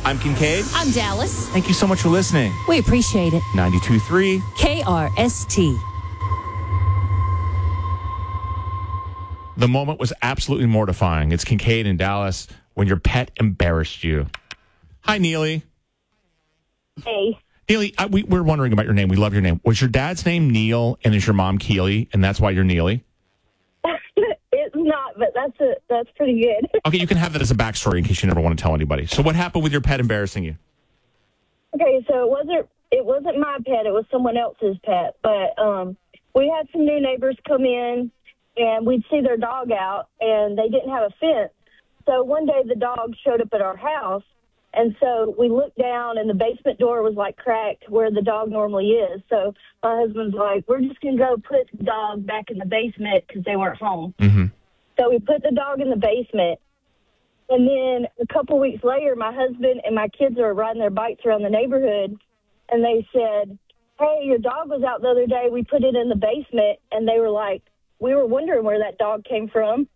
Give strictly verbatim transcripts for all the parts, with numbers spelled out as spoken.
I'm Kincaid. I'm Dallas. Thank you so much for listening. We appreciate it. ninety-two point three K R S T. The moment was absolutely mortifying. It's Kincaid and Dallas when your pet embarrassed you. Hi, Neely. Hey. Neely, I, we, we're wondering about your name. We love your name. Was your dad's name Neil and is your mom Keely, and that's why you're Neely? It's not, but that's a, that's pretty good. Okay, you can have that as a backstory in case you never want to tell anybody. So what happened with your pet embarrassing you? Okay, so it wasn't it wasn't my pet. It was someone else's pet. But um, we had some new neighbors come in, and we'd see their dog out, and they didn't have a fence. So one day the dog showed up at our house, and so we looked down, and the basement door was, like, cracked where the dog normally is. So my husband's like, we're just going to go put the dog back in the basement because they weren't home. Mm-hmm. So we put the dog in the basement. And then a couple weeks later, my husband and my kids are riding their bikes around the neighborhood, and they said, hey, your dog was out the other day. We put it in the basement. And they were like, we were wondering where that dog came from.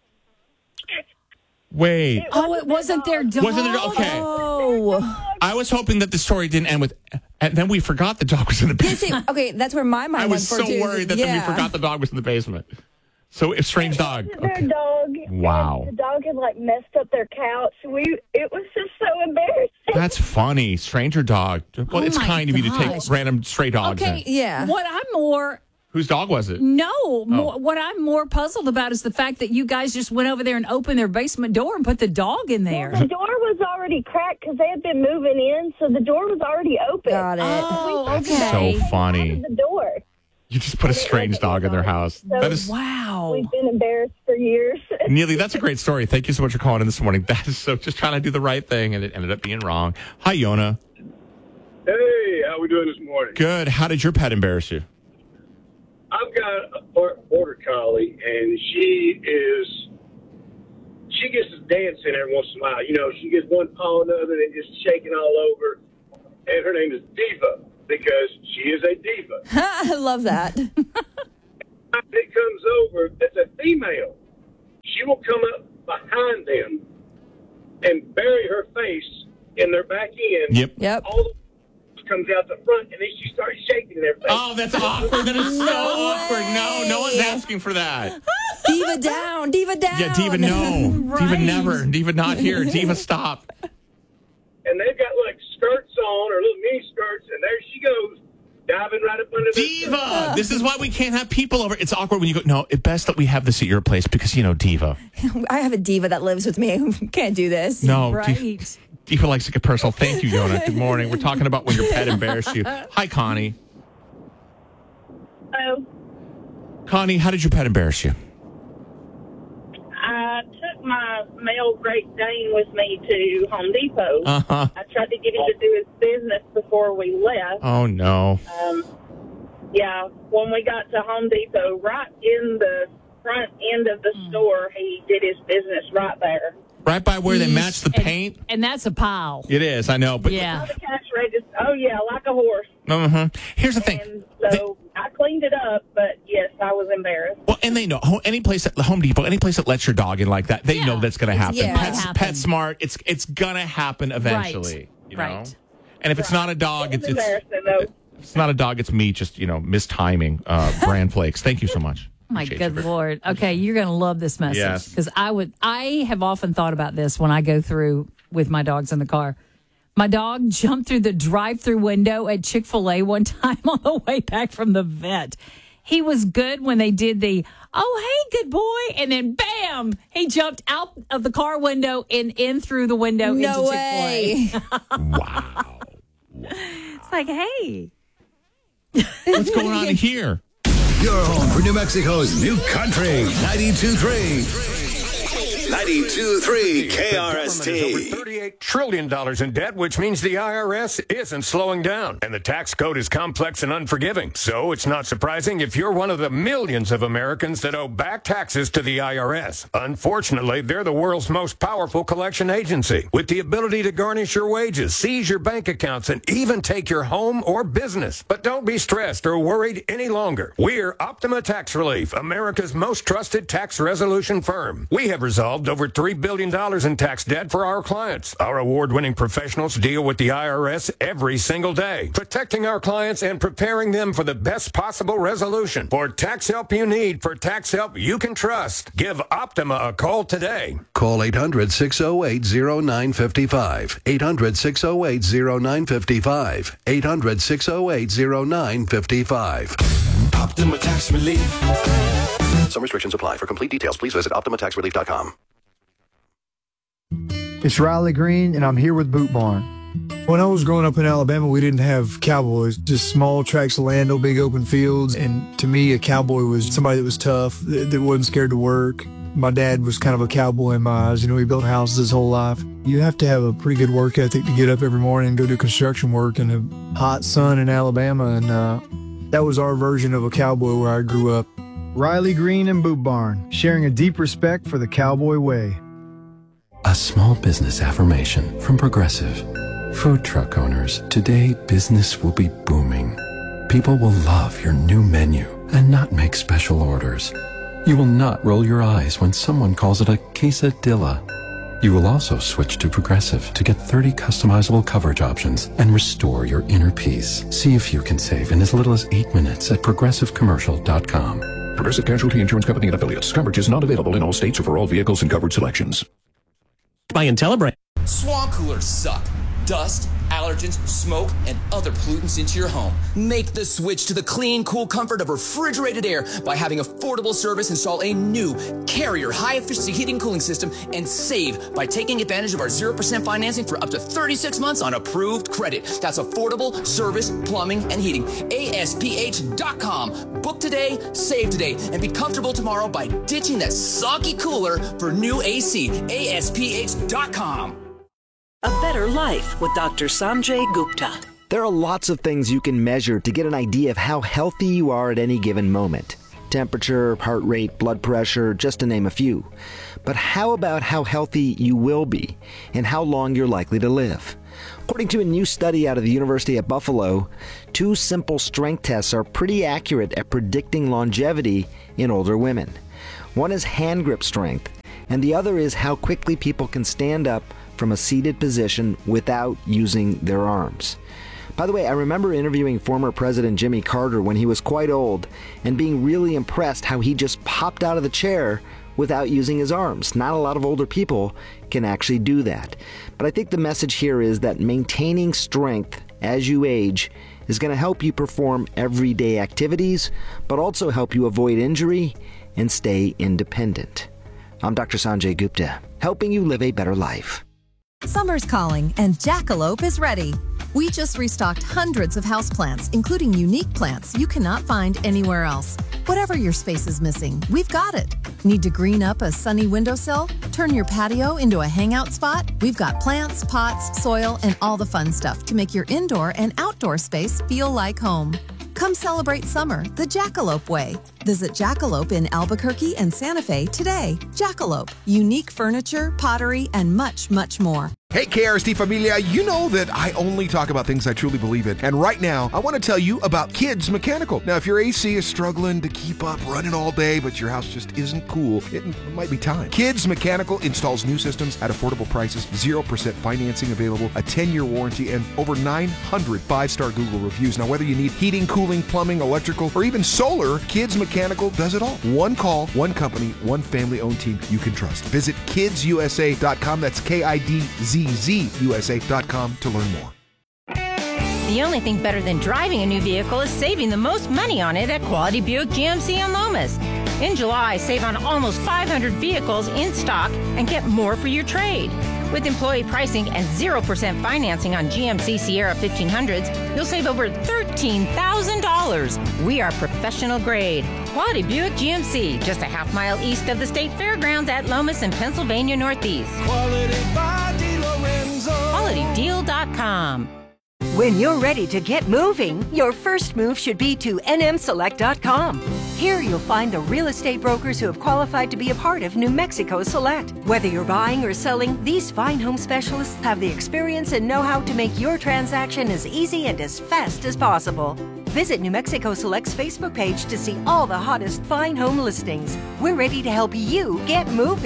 Wait. It Oh, it wasn't their dog. Wasn't their dog? Okay. Oh. I was hoping that the story didn't end with, and then we forgot the dog was in the Yeah, basement. see, okay, that's where my mind I went was for so too. worried that yeah. then we forgot the dog was in the basement. So it's strange dog. It wasn't Okay. their dog. Wow. And the dog had, like, messed up their couch. We It was just so embarrassing. That's funny. Stranger dog. Well, Oh it's my kind of you to gosh. take random stray dogs Okay. in. Yeah. What I'm more Whose dog was it? no, more, what I'm more puzzled about is the fact that you guys just went over there and opened their basement door and put the dog in there. The door was already cracked because they had been moving in, so the door was already open. Got it. Oh, That's okay. so funny. The door. You just put a strange dog in their house. So That is Wow. We've been embarrassed for years. Neely, that's a great story. Thank you so much for calling in this morning. That is so just trying to do the right thing, and it ended up being wrong. Hi, Yona. Hey, how we doing this morning? Good. How did your pet embarrass you? I've got a por- border collie, and she is, she gets to dancing every once in a while. You know, she gets one paw and the other and just shaking all over. And her name is Diva because she is a diva. I love that. When it comes over, that's a female. She will come up behind them and bury her face in their back end. Yep. Yep. All the comes out the front, and then she starts shaking and everything. Oh, that's awkward. That is so No awkward. No, no one's way. asking for that. Diva down. Diva down. Yeah, Diva, no. Diva, Right. never. Diva, not here. Diva, stop. And they've got like skirts on or little mini skirts, and there she goes, diving right up under the Diva, this is why we can't have people over. It's awkward when you go, no, it's best that we have this at your place because, you know, Diva. I have a diva that lives with me who can't do this. No, Right. Diva, Diva likes to get personal. Thank you, Yona. Good morning. We're talking about when your pet embarrassed you. Hi, Connie. So Connie, how did your pet embarrass you? I took my male Great Dane with me to Home Depot. Uh-huh. I tried to get him to do his business before we left. Oh, no. Um, yeah, when we got to Home Depot, right in the front end of the store, he did his business right there. Right by where they match the And- paint? And that's a pile. It is, I know. But Yeah. The cash register, oh yeah, like a horse. uh-huh. Here's the thing. And so I cleaned it up, but yes, I was embarrassed. Well, and they know Ho- any place at Home Depot, any place that lets your dog in like that, they Yeah. know that's going to happen. yeah. Pets, Happen. Pet Smart, it's it's going to happen eventually. Right. You know? Right. And if it's not a dog, It it's was it's embarrassing, though. if it's not a dog, it's me just, you know, mistiming uh, bran flakes. Thank you so much. My Appreciate good you. Lord. Okay, you're going to love this message. Yes. Because I would, I have often thought about this when I go through with my dogs in the car. My dog jumped through the drive-through window at Chick-fil-A one time on the way back from the vet. He was good when they did the, oh, hey, good boy. And then, bam, he jumped out of the car window and in through the window No into way. Chick-fil-A. Wow. It's like, hey. What's going on here? Your home for New Mexico's new country. ninety-two point three ninety-two point three K R S The government is T. over thirty-eight trillion dollars in debt, which means the I R S isn't slowing down. And the tax code is complex and unforgiving. So it's not surprising if you're one of the millions of Americans that owe back taxes to the I R S. Unfortunately, they're the world's most powerful collection agency with the ability to garnish your wages, seize your bank accounts, and even take your home or business. But don't be stressed or worried any longer. We're Optima Tax Relief, America's most trusted tax resolution firm. We have resolved solved over three billion dollars in tax debt for our clients. Our award-winning professionals deal with the I R S every single day, protecting our clients and preparing them for the best possible resolution. For tax help you need, for tax help you can trust, give Optima a call today. Call eight hundred, six oh eight, oh nine five five. eight hundred, six oh eight, oh nine five five. eight hundred, six oh eight, oh nine five five. Optima Tax Relief. Some restrictions apply. For complete details, please visit optima tax relief dot com. It's Riley Green, and I'm here with Boot Barn. When I was growing up in Alabama, we didn't have cowboys, just small tracts of land, no big open fields. And to me, a cowboy was somebody that was tough, that, that wasn't scared to work. My dad was kind of a cowboy in my eyes. You know, he built houses his whole life. You have to have a pretty good work ethic to get up every morning and go do construction work in the hot sun in Alabama. And uh, that was our version of a cowboy where I grew up. Riley Green and Boot Barn, sharing a deep respect for the cowboy way. A small business affirmation from Progressive. Food truck owners, today business will be booming. People will love your new menu and not make special orders. You will not roll your eyes when someone calls it a quesadilla. You will also switch to Progressive to get thirty customizable coverage options and restore your inner peace. See if you can save in as little as eight minutes at progressive commercial dot com. Progressive Casualty Insurance Company and Affiliates. Coverage is not available in all states or for all vehicles and covered selections. By IntelliBrand. Swamp coolers suck. Dust, allergens, smoke, and other pollutants into your home. Make the switch to the clean, cool comfort of refrigerated air by having affordable service install a new Carrier high-efficiency heating and cooling system and save by taking advantage of our zero percent financing for up to thirty-six months on approved credit. That's affordable service, plumbing, and heating. A S P H dot com. Book today, save today, and be comfortable tomorrow by ditching that soggy cooler for new A C. A S P H dot com. A Better Life with Doctor Sanjay Gupta. There are lots of things you can measure to get an idea of how healthy you are at any given moment. Temperature, heart rate, blood pressure, just to name a few. But how about how healthy you will be and how long you're likely to live? According to a new study out of the University at Buffalo, two simple strength tests are pretty accurate at predicting longevity in older women. One is hand grip strength, and the other is how quickly people can stand up from a seated position without using their arms. By the way, I remember interviewing former President Jimmy Carter when he was quite old and being really impressed how he just popped out of the chair without using his arms. Not a lot of older people can actually do that. But I think the message here is that maintaining strength as you age is going to help you perform everyday activities, but also help you avoid injury and stay independent. I'm Doctor Sanjay Gupta, helping you live a better life. Summer's calling and Jackalope is ready. We just restocked hundreds of houseplants, including unique plants you cannot find anywhere else. Whatever your space is missing, we've got it. Need to green up a sunny windowsill? Turn your patio into a hangout spot? We've got plants, pots, soil, and all the fun stuff to make your indoor and outdoor space feel like home. Come celebrate summer the Jackalope way. Visit Jackalope in Albuquerque and Santa Fe today. Jackalope, unique furniture, pottery, and much, much more. Hey, K R S T Familia, you know that I only talk about things I truly believe in. And right now, I want to tell you about Kids Mechanical. Now, if your A C is struggling to keep up running all day, but your house just isn't cool, it might be time. Kids Mechanical installs new systems at affordable prices, zero percent financing available, a ten-year warranty, and over nine hundred five-star Google reviews. Now, whether you need heating, cooling, plumbing, electrical, or even solar, Kids Mechanical does it all. One call, one company, one family-owned team you can trust. Visit kids u s a dot com. That's K I D Z Z U S A dot com to learn more. The only thing better than driving a new vehicle is saving the most money on it at Quality Buick G M C in Lomas. In July, save on almost five hundred vehicles in stock and get more for your trade. With employee pricing and zero percent financing on G M C Sierra fifteen hundreds, you'll save over thirteen thousand dollars. We are professional grade. Quality Buick G M C, just a half mile east of the State Fairgrounds at Lomas in Pennsylvania Northeast. Quality by DeLorenzo. quality deal dot com. When you're ready to get moving, your first move should be to N M select dot com. Here you'll find the real estate brokers who have qualified to be a part of New Mexico Select. Whether you're buying or selling, these fine home specialists have the experience and know-how to make your transaction as easy and as fast as possible. Visit New Mexico Select's Facebook page to see all the hottest fine home listings. We're ready to help you get moving.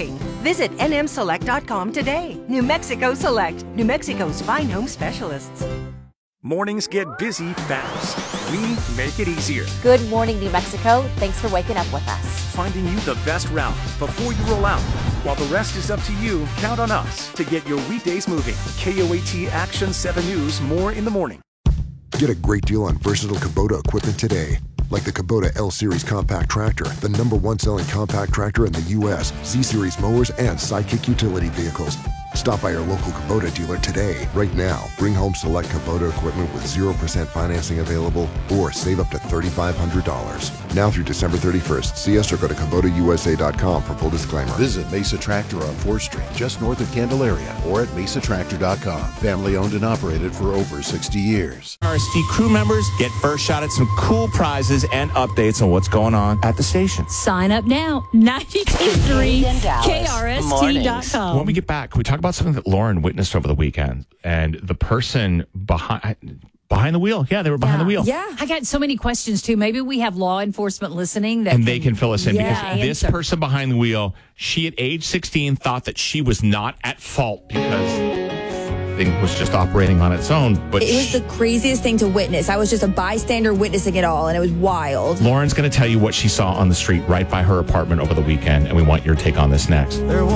Visit N M select dot com today. New Mexico Select, New Mexico's fine home specialists. Mornings get busy fast. We make it easier. Good morning, New Mexico. Thanks for waking up with us. Finding you the best route before you roll out. While the rest is up to you, count on us to get your weekdays moving. K O A T Action seven News, more in the morning. Get a great deal on versatile Kubota equipment today. Like the Kubota L-Series compact tractor, the number one selling compact tractor in the U S, Z-Series mowers, and Sidekick utility vehicles. Stop by your local Kubota dealer today. Right now, bring home select Kubota equipment with zero percent financing available or save up to three thousand five hundred dollars. Now through December thirty-first. See us or go to Kubota U S A dot com for full disclaimer. Visit Mesa Tractor on fourth Street, just north of Candelaria, or at mesa tractor dot com. Family owned and operated for over sixty years. R S T crew members get first shot at some cool prizes and updates on what's going on at the station. Sign up now. ninety-two point three K R S T dot com. When we get back, we talk about something that Lauren witnessed over the weekend, and the person behind behind the wheel. Yeah, they were behind the wheel. Yeah. I got so many questions, too. Maybe we have law enforcement listening. That and can, they can fill us in yeah, because this answer. person behind the wheel, she at age sixteen thought that she was not at fault because the thing was just operating on its own. But it was the craziest thing to witness. I was just a bystander witnessing it all, and it was wild. Lauren's going to tell you what she saw on the street right by her apartment over the weekend, and we want your take on this next.